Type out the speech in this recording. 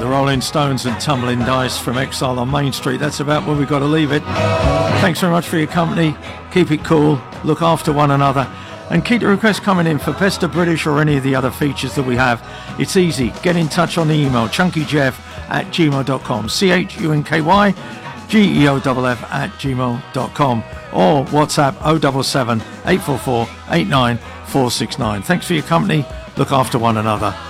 Rolling Stones and Tumbling Dice from Exile on Main Street. That's about where we've got to leave it. Thanks very much for your company. Keep it cool. Look after one another. And keep the requests coming in for Best of British or any of the other features that we have. It's easy. Get in touch on the email, chunkyjeff@gmail.com. CHUNKYGEOFF@gmail.com. Or WhatsApp 077 844 89469. Thanks for your company. Look after one another.